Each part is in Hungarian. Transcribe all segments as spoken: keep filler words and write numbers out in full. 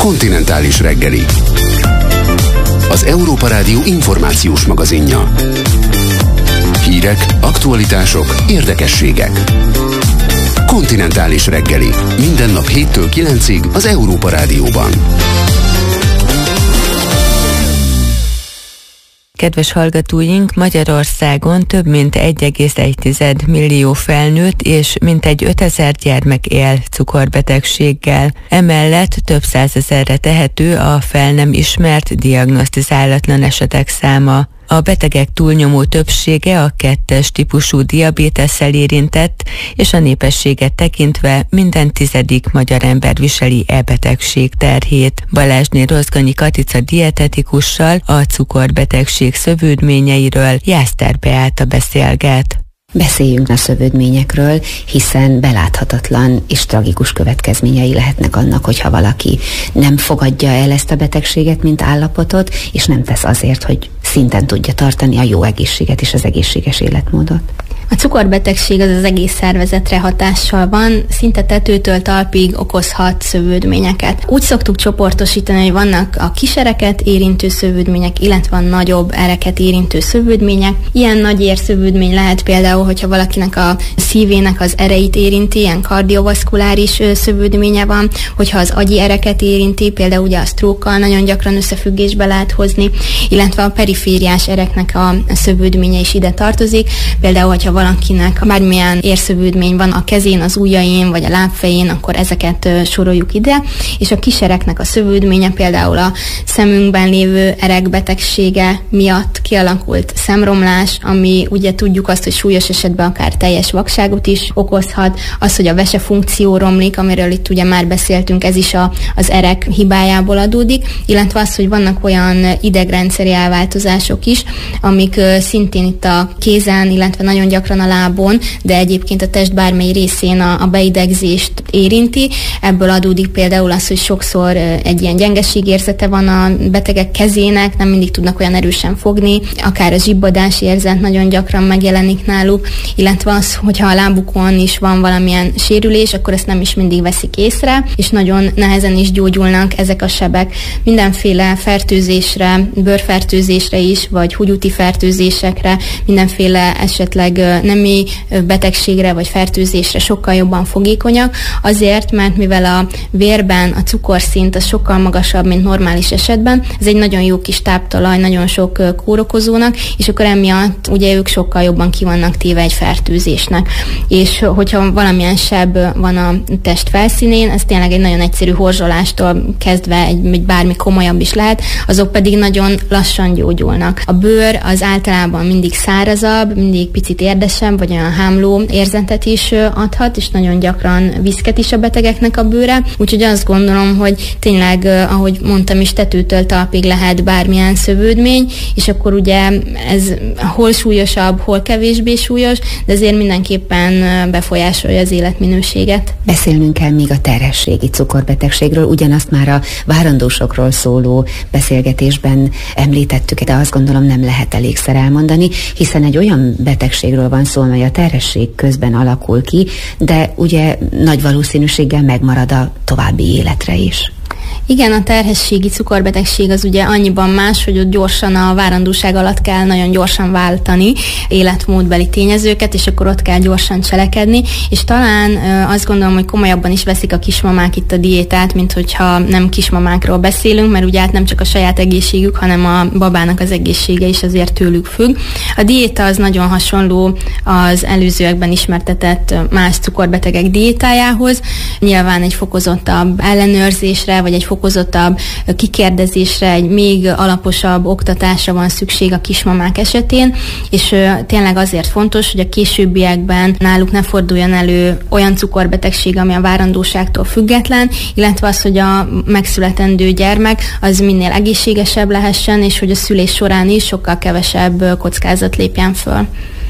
Kontinentális reggeli. Az Európa Rádió információs magazinja. Hírek, aktualitások, érdekességek. Kontinentális reggeli. Minden nap héttől kilencig az Európa Rádióban. Kedves hallgatóink, Magyarországon több mint egy egész egy millió felnőtt és mintegy ötezer gyermek él cukorbetegséggel. Emellett több százezerre tehető a fel nem ismert, diagnosztizálatlan esetek száma. A betegek túlnyomó többsége a kettes típusú diabétesszel érintett, és a népességet tekintve minden tizedik magyar ember viseli e betegség terhét. Balázsné Rozgonyi Katica dietetikussal, a cukorbetegség szövődményeiről Jászter Beáta beszélget. Beszéljünk a szövődményekről, hiszen beláthatatlan és tragikus következményei lehetnek annak, hogyha valaki nem fogadja el ezt a betegséget, mint állapotot, és nem tesz azért, hogy szinten tudja tartani a jó egészséget és az egészséges életmódot. A cukorbetegség az az egész szervezetre hatással van, szinte tetőtől talpig okozhat szövődményeket. Úgy szoktuk csoportosítani, hogy vannak a kis ereket érintő szövődmények, illetve a nagyobb ereket érintő szövődmények. Ilyen nagy érszövődmény lehet például, hogyha valakinek a szívének az ereit érinti, ilyen kardiovaszkuláris szövődménye van, hogyha az agyi ereket érinti, például ugye a stroke-kal nagyon gyakran összefüggésbe lehet hozni, illetve a perifériás ereknek a szövődménye is ide tartozik, például, hogyha valakinek bármilyen érszövődmény van a kezén, az ujjain, vagy a lábfején, akkor ezeket soroljuk ide, és a kisereknek a szövődménye például a szemünkben lévő erekbetegsége miatt kialakult szemromlás, ami ugye tudjuk azt, hogy súlyos esetben akár teljes vakságot is okozhat, az, hogy a vesefunkció romlik, amiről itt ugye már beszéltünk, ez is a, az erek hibájából adódik, illetve az, hogy vannak olyan idegrendszeri elváltozások is, amik szintén itt a kézen, illetve nagyon gyakran a lábon, de egyébként a test bármely részén a, a beidegzést érinti. Ebből adódik például az, hogy sokszor egy ilyen gyengeségérzete van a betegek kezének, nem mindig tudnak olyan erősen fogni, akár a zsibbadás érzet nagyon gyakran megjelenik náluk, illetve az, hogyha a lábukon is van valamilyen sérülés, akkor ezt nem is mindig veszik észre, és nagyon nehezen is gyógyulnak ezek a sebek. Mindenféle fertőzésre, bőrfertőzésre is, vagy húgyúti fertőzésekre, mindenféle esetleg nemi betegségre vagy fertőzésre sokkal jobban fogékonyak, azért, mert mivel a vérben a cukorszint az sokkal magasabb, mint normális esetben, ez egy nagyon jó kis táptalaj nagyon sok kórokozónak, és akkor emiatt ugye ők sokkal jobban ki vannak téve egy fertőzésnek. És hogyha valamilyen seb van a test felszínén, ez tényleg egy nagyon egyszerű horzsolástól kezdve egy, egy bármi komolyabb is lehet, azok pedig nagyon lassan gyógyulnak. A bőr az általában mindig szárazabb, mindig picit érdesebb, vagy olyan hámló érzetet is adhat, és nagyon gyakran viszket is a betegeknek a bőre. Úgyhogy azt gondolom, hogy tényleg, ahogy mondtam is, tetőtől talpig lehet bármilyen szövődmény, és akkor ugye ez hol súlyosabb, hol kevésbé súlyos, de azért mindenképpen befolyásolja az életminőséget. Beszélnünk kell még a terhességi cukorbetegségről, ugyanazt már a várandósokról szóló beszélgetésben említettük, de azt gondolom nem lehet elégszer elmondani, hiszen egy olyan betegségről van szó, amely a terhesség közben alakul ki, de ugye nagy valószínűséggel megmarad a további életre is. Igen, a terhességi cukorbetegség az ugye annyiban más, hogy ott gyorsan a várandóság alatt kell nagyon gyorsan váltani életmódbeli tényezőket, és akkor ott kell gyorsan cselekedni, és talán azt gondolom, hogy komolyabban is veszik a kismamák itt a diétát, mint hogyha nem kismamákról beszélünk, mert ugye hát nem csak a saját egészségük, hanem a babának az egészsége is azért tőlük függ. A diéta az nagyon hasonló az előzőekben ismertetett más cukorbetegek diétájához. Nyilván egy fokozottabb ellenőrzésre, vagy egy fokozottabb kikérdezésre, egy még alaposabb oktatásra van szükség a kismamák esetén, és tényleg azért fontos, hogy a későbbiekben náluk ne forduljon elő olyan cukorbetegség, ami a várandóságtól független, illetve az, hogy a megszületendő gyermek az minél egészségesebb lehessen, és hogy a szülés során is sokkal kevesebb kockázat lépjen föl.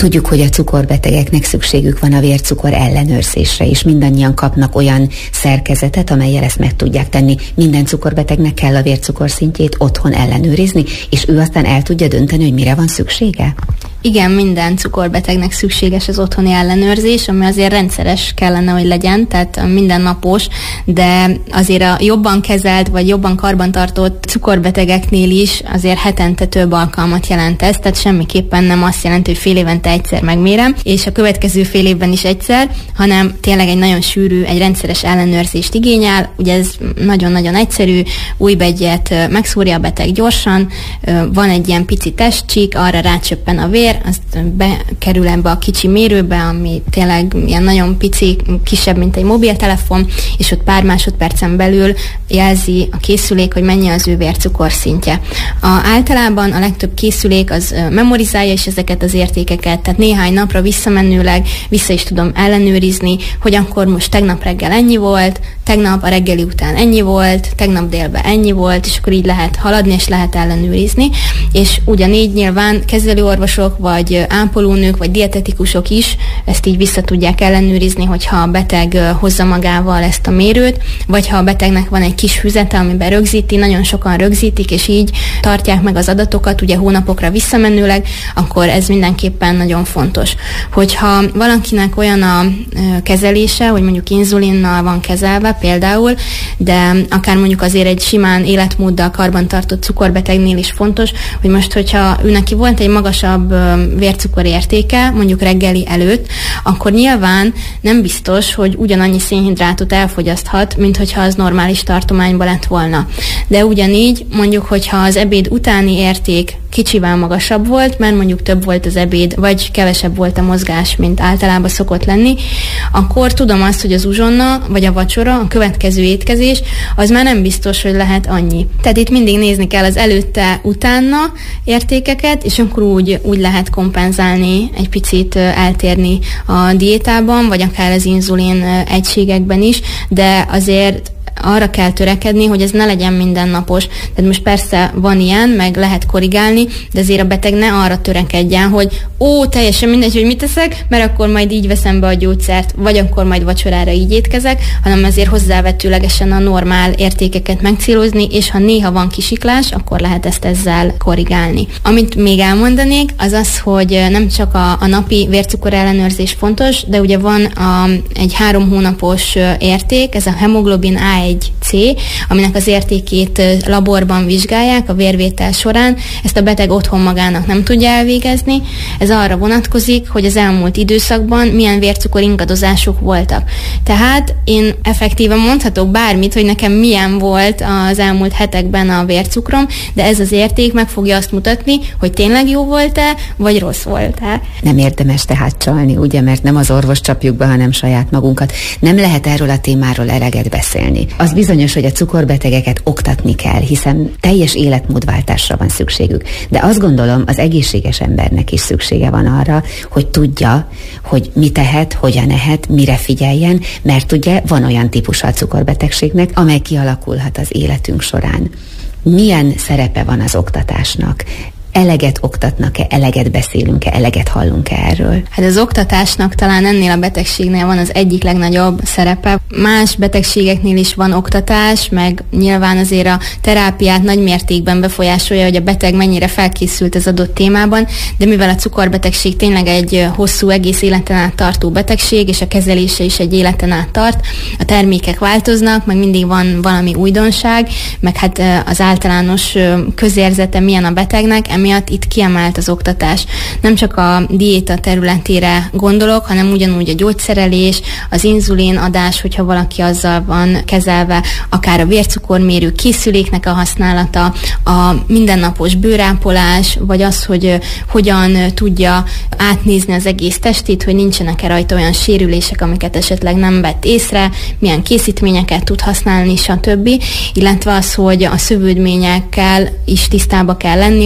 Tudjuk, hogy a cukorbetegeknek szükségük van a vércukor ellenőrzésre, és mindannyian kapnak olyan szerkezetet, amellyel ezt meg tudják tenni. Minden cukorbetegnek kell a vércukor szintjét otthon ellenőrizni, és ő aztán el tudja dönteni, hogy mire van szüksége? Igen, minden cukorbetegnek szükséges az otthoni ellenőrzés, ami azért rendszeres kellene, hogy legyen, tehát mindennapos, de azért a jobban kezelt vagy jobban karbantartott cukorbetegeknél is azért hetente több alkalmat jelent ez, tehát semmiképpen nem azt jelenti, hogy fél évente egyszer megmérem, és a következő fél évben is egyszer, hanem tényleg egy nagyon sűrű, egy rendszeres ellenőrzést igényel. Ugye ez nagyon-nagyon egyszerű, újbegyet megszúrja a beteg gyorsan, van egy ilyen pici testcsík, arra rácsöppen a vér, azt bekerül ebbe a kicsi mérőbe, ami tényleg ilyen nagyon pici, kisebb, mint egy mobiltelefon, és ott pár másodpercen belül jelzi a készülék, hogy mennyi az ő vércukorszintje. A, általában a legtöbb készülék az memorizálja is ezeket az értékeket, tehát néhány napra visszamenőleg vissza is tudom ellenőrizni, hogy akkor most tegnap reggel ennyi volt, tegnap a reggeli után ennyi volt, tegnap délben ennyi volt, és akkor így lehet haladni, és lehet ellenőrizni. És ugyanígy nyilván kezelőorvosok, vagy ápolónők, vagy dietetikusok is ezt így vissza tudják ellenőrizni, hogyha a beteg hozza magával ezt a mérőt, vagy ha a betegnek van egy kis füzete, amiben rögzíti, nagyon sokan rögzítik, és így tartják meg az adatokat, ugye hónapokra visszamenőleg, akkor ez mindenképpen nagyon fontos. Hogyha valakinek olyan a kezelése, hogy mondjuk inzulinnal van kezelve például, de akár mondjuk azért egy simán életmóddal karbantartott cukorbetegnél is fontos, hogy most, hogyha ő neki volt egy magasabb vércukor értéke, mondjuk reggeli előtt, akkor nyilván nem biztos, hogy ugyanannyi szénhidrátot elfogyaszthat, mint hogyha az normális tartományban lett volna. De ugyanígy mondjuk, hogyha az ebéd utáni érték kicsivel magasabb volt, mert mondjuk több volt az ebéd, vagy kevesebb volt a mozgás, mint általában szokott lenni, akkor tudom azt, hogy az uzsonna, vagy a vacsora, a következő étkezés, az már nem biztos, hogy lehet annyi. Tehát itt mindig nézni kell az előtte, utána értékeket, és akkor úgy, úgy lehet kompenzálni, egy picit eltérni a diétában, vagy akár az inzulin egységekben is, de azért arra kell törekedni, hogy ez ne legyen mindennapos. Tehát most persze van ilyen, meg lehet korrigálni, de azért a beteg ne arra törekedjen, hogy ó, teljesen mindegy, hogy mit teszek, mert akkor majd így veszem be a gyógyszert, vagy akkor majd vacsorára így étkezek, hanem azért hozzávetőlegesen a normál értékeket megcélozni, és ha néha van kisiklás, akkor lehet ezt ezzel korrigálni. Amit még elmondanék, az az, hogy nem csak a, a napi vércukor ellenőrzés fontos, de ugye van a, egy három hónapos érték, ez a hemoglobin á egy cé, aminek az értékét laborban vizsgálják a vérvétel során. Ezt a beteg otthon magának nem tudja elvégezni. Ez arra vonatkozik, hogy az elmúlt időszakban milyen vércukor ingadozások voltak. Tehát én effektíven mondhatok bármit, hogy nekem milyen volt az elmúlt hetekben a vércukrom, de ez az érték meg fogja azt mutatni, hogy tényleg jó volt-e, vagy rossz volt-e. Nem érdemes tehát csalni, ugye, mert nem az orvos csapjuk be, hanem saját magunkat. Nem lehet erről a témáról eleget beszélni. Az bizonyos, hogy a cukorbetegeket oktatni kell, hiszen teljes életmódváltásra van szükségük. De azt gondolom, az egészséges embernek is szüksége van arra, hogy tudja, hogy mit tehet, hogyan ehet, mire figyeljen, mert ugye van olyan típusa a cukorbetegségnek, amely kialakulhat az életünk során. Milyen szerepe van az oktatásnak? Eleget oktatnak-e, eleget beszélünk-e, eleget hallunk-e erről? Hát az oktatásnak talán ennél a betegségnél van az egyik legnagyobb szerepe. Más betegségeknél is van oktatás, meg nyilván azért a terápiát nagy mértékben befolyásolja, hogy a beteg mennyire felkészült az adott témában, de mivel a cukorbetegség tényleg egy hosszú, egész életen át tartó betegség, és a kezelése is egy életen át tart, a termékek változnak, meg mindig van valami újdonság, meg hát az általános közérzete milyen a betegnek, emiatt itt kiemelt az oktatás. Nem csak a diéta területére gondolok, hanem ugyanúgy a gyógyszerelés, az inzulin adás, hogyha valaki azzal van kezelve, akár a vércukormérő készüléknek a használata, a mindennapos bőrápolás, vagy az, hogy hogyan tudja átnézni az egész testét, hogy nincsenek-e rajta olyan sérülések, amiket esetleg nem vett észre, milyen készítményeket tud használni, stb. Illetve az, hogy a szövődményekkel is tisztába kell lenni, ugye, hogy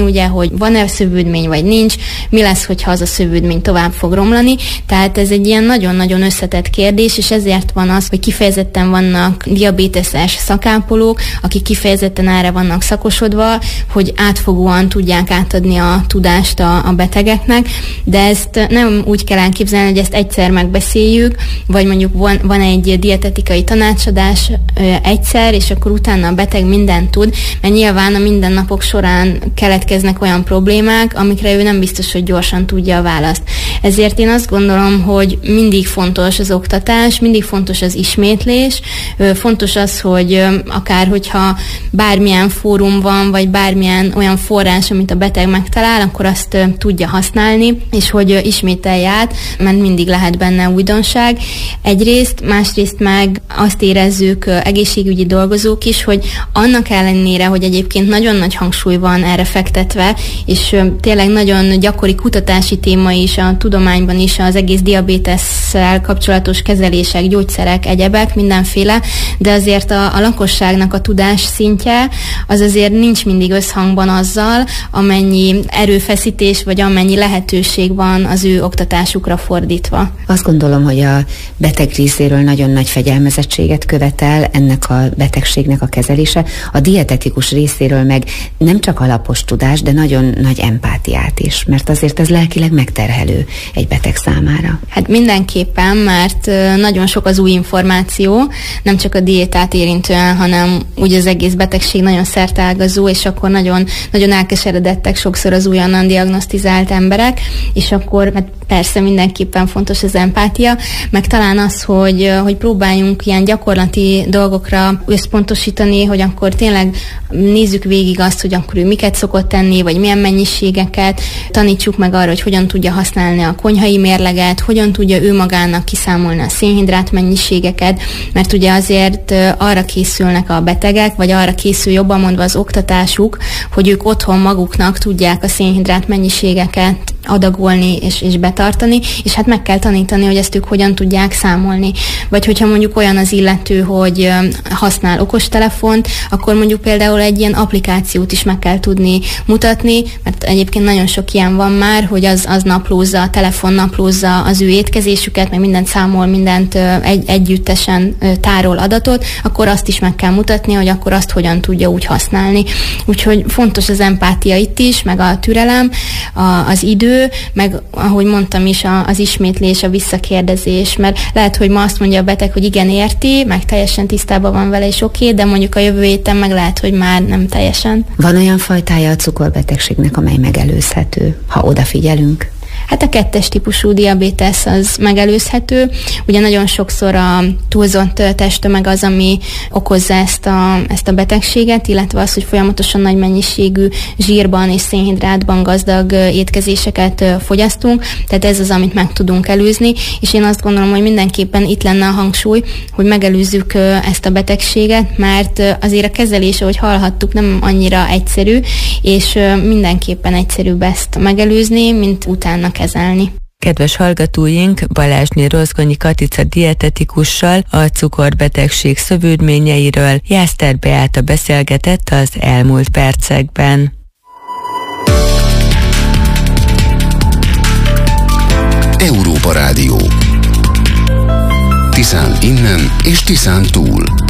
hogy van-e szövődmény vagy nincs, mi lesz, hogyha az a szövődmény tovább fog romlani. Tehát ez egy ilyen nagyon-nagyon összetett kérdés, és ezért van az, hogy kifejezetten vannak diabéteses szakápolók, akik kifejezetten erre vannak szakosodva, hogy átfogóan tudják átadni a tudást a, a betegeknek, de ezt nem úgy kell elképzelni, hogy ezt egyszer megbeszéljük, vagy mondjuk van, van egy dietetikai tanácsadás ö, egyszer, és akkor utána a beteg mindent tud, mert nyilván a mindennapok során keletkeznek olyan problémák, amikre ő nem biztos, hogy gyorsan tudja a választ. Ezért én azt gondolom, hogy mindig fontos az oktatás, mindig fontos az ismétlés, ö, fontos az, hogy ö, akár hogyha bármilyen fórum van, vagy bármilyen olyan forrás, amit a beteg megtalál, akkor azt ö, tudja használni, és hogy ö, ismételje át, mert mindig lehet benne újdonság. Egyrészt, másrészt meg azt érezzük ö, egészségügyi dolgozók is, hogy annak ellenére, hogy egyébként nagyon nagy hangsúly van erre fektetve, és ö, tényleg nagyon gyakori kutatási téma is a tudományban is az egész diabétesszel kapcsolatos kezelések, gyógyszerek, egyebek, mindenféle, de azért a, a lakosságnak a tudás szintje az azért nincs mindig összhangban azzal, amennyi erőfeszítés vagy amennyi lehetőség van az ő oktatásukra fordítva. Azt gondolom, hogy a beteg részéről nagyon nagy fegyelmezettséget követel ennek a betegségnek a kezelése, a dietetikus részéről meg nem csak alapos tudás, de nagyon nagy empátiát is, mert azért ez lelkileg megterhelő egy beteg számára. Hát mindenképpen, mert nagyon sok az új információ, nem csak a diétát érintően, hanem úgy az egész betegség nagyon szerteágazó, és akkor nagyon, nagyon elkeseredettek sokszor az újonnan diagnosztizált emberek, és akkor hát persze mindenképpen fontos az empátia, meg talán az, hogy, hogy próbáljunk ilyen gyakorlati dolgokra összpontosítani, hogy akkor tényleg nézzük végig azt, hogy akkor ő miket szokott tenni, vagy milyen mennyiségeket, tanítsuk meg arra, hogy hogyan tudja használni a konyhai mérleget, hogyan tudja ő magának kiszámolni a szénhidrát mennyiségeket, mert ugye azért arra készülnek a betegek, vagy arra készül jobban mondva az oktatásuk, hogy ők otthon maguknak tudják a szénhidrát mennyiségeket adagolni és, és betartani, és hát meg kell tanítani, hogy ezt ők hogyan tudják számolni. Vagy hogyha mondjuk olyan az illető, hogy használ okostelefont, akkor mondjuk például egy ilyen applikációt is meg kell tudni mutatni, mert egyébként nagyon sok ilyen van már, hogy az, az naplózza, a telefon naplózza az ő étkezésüket, meg mindent számol, mindent egy, együttesen tárol adatot, akkor azt is meg kell mutatni, hogy akkor azt hogyan tudja úgy használni. Úgyhogy fontos az empátia itt is, meg a türelem, a, az idő, meg ahogy mondtam is, a, az ismétlés, a visszakérdezés, mert lehet, hogy ma azt mondja a beteg, hogy igen, érti, meg teljesen tisztában van vele, és oké, de mondjuk a jövő héten meg lehet, hogy már nem teljesen. Van olyan fajtája a cukorbetegségnek, amely megelőzhető, ha odafigyelünk? Hát a kettes típusú diabétesz az megelőzhető. Ugye nagyon sokszor a túlzott testtömeg az, ami okozza ezt a, ezt a betegséget, illetve az, hogy folyamatosan nagy mennyiségű zsírban és szénhidrátban gazdag étkezéseket fogyasztunk, tehát ez az, amit meg tudunk előzni, és én azt gondolom, hogy mindenképpen itt lenne a hangsúly, hogy megelőzzük ezt a betegséget, mert azért a kezelés, ahogy hallhattuk, nem annyira egyszerű, és mindenképpen egyszerűbb ezt megelőzni, mint utána kezelni. Kedves hallgatóink, Balázsné Rozgonyi Katica dietetikussal a cukorbetegség szövődményeiről Jászter Beáta beszélgetett az elmúlt percekben. Európa Rádió. Tiszán innen és Tiszán túl.